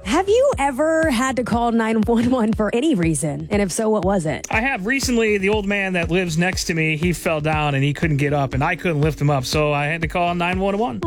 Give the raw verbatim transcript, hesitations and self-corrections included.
Have you ever had to call nine one one for any reason? And if so, what was it? I have recently. The old man that lives next to me, he fell down and he couldn't get up, and I couldn't lift him up, so I had to call nine one one.